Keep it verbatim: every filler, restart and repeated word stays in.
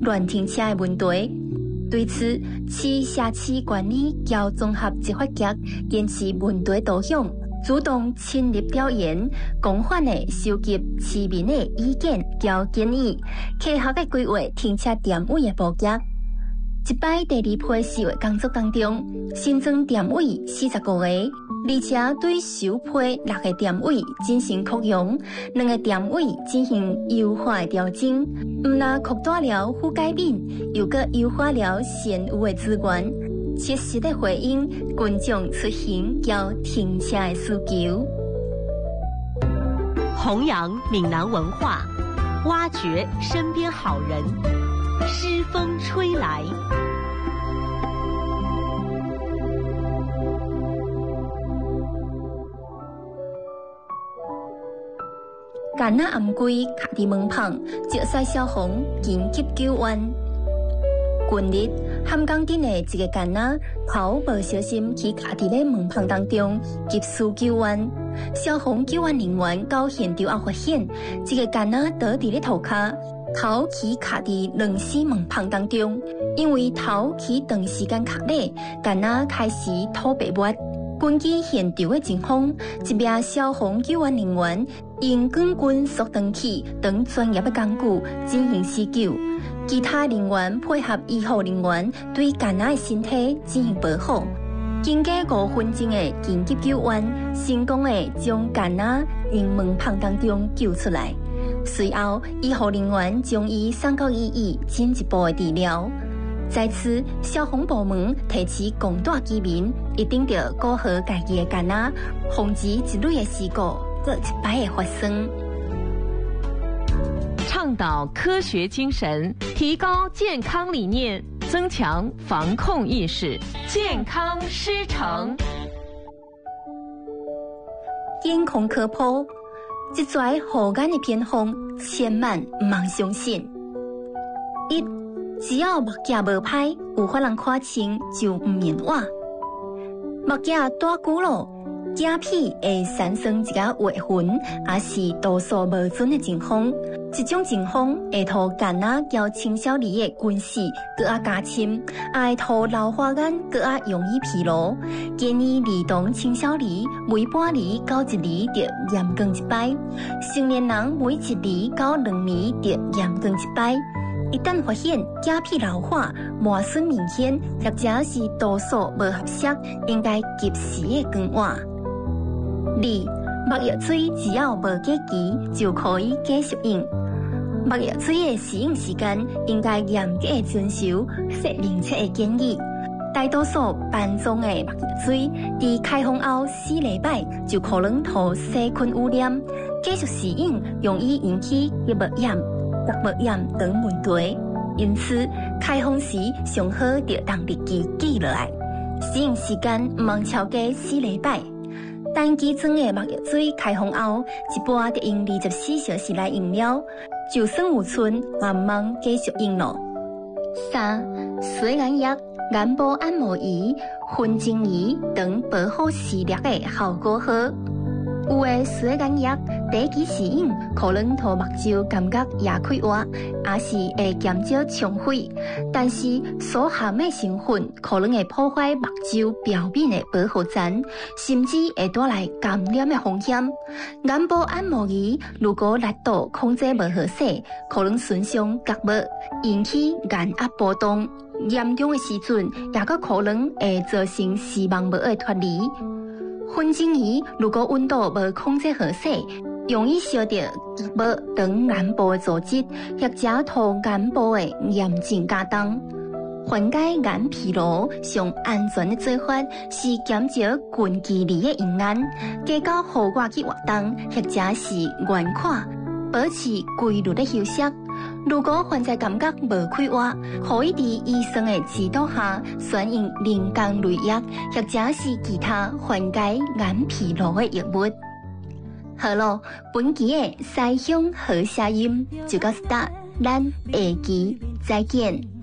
乱停车的问题。对此，市社区管理交综合执法局坚持问题导向，主动深入调研，广泛的收集市民的意见交建议，科学的规划停车点位的布局。一摆第二批收的工作当中，新增点位四十五个，而且对首批六个点位进行扩容，两个点位进行优化的调整，唔但扩大了覆盖面，又搁优化了现有的资源，切实的回应群众出行交停车的需求。 弘扬闽南文化，挖掘身边好人，诗风吹来。 干那暗规卡伫门旁，石西消防紧急救援。近日，汉江镇的一个干那头无小心去卡伫咧门旁当中，急需救援。消防救援人员到现场后发现，这个干那倒伫咧涂骹，头起卡伫两丝门旁当中。因为头起长时间卡咧，干那开始吐白沫。根据现场的情况，一名消防救援人员用光棍缩长器等专业的工具进行施救，其他人员配合医护人员对干那的身体进行保护。经过五分钟的紧急救援，成功的将干那从门旁当中救出来。随后，医护人员将伊送到医院进一步的治疗。在此，消防部门提起公大居民一定要顾好家己的干那，防止一类的事故再一摆的发生。 倡导科学精神，提高健康理念，增强防控意识，健康师承。 健康科普，一拽护眼的偏方，千万唔通相信。一，只要目镜无歹，有法人看清就唔免画。目镜戴久了，镜片会产生一个划痕，也是度数无准的情况。这种情况会拖干那交青少年的近视更加加深，也会拖老花眼更加容易疲劳。建议儿童青少年每半年到一年得验光一摆，成年人每一年到两年得验光一摆。一旦发现镜片老化、磨损明显，或者是度数无合适，应该及时的更换。二，目药水只要无过期就可以继续用。目药水的使用时间应该严格的遵守说明册的建议。大多数包装的目药水，伫开封后四礼拜就可能遭细菌污染，继续使用容易引起结膜炎、角膜炎等问题。因此，开封时上好就当日期记落来，使用时间唔通超过四礼拜。单机装的目药水开封后，一般得用二十四小时来用了，就算有剩，也唔通继续用咯。三，水眼药、眼部按摩仪、混晶仪等保护视力的效果好。有的水眼药第一期使用可能让目睭感觉也开活，也是会减少冲灰，但是所含的成分可能会破坏目睭表面的保护层，甚至会带来感染的风险。眼部按摩仪如果力度控制不合适，可能损伤角膜，引起眼压波动，严重的时阵也个可能会造成视网膜的脱离。混晶仪如果温度无控制合适，容易烧到角膜等眼部的组织，或者让眼部的炎症加重。缓解眼疲劳上安全的做法是减少近距离的用眼，加到户外去活动，或者是远看，保持规律的休息。如果患者感觉无开活，可以伫医生的指导下选用人工泪液，或者是其他缓解眼疲劳的药物。好咯，本期的西乡好声音就到这，咱下期再见。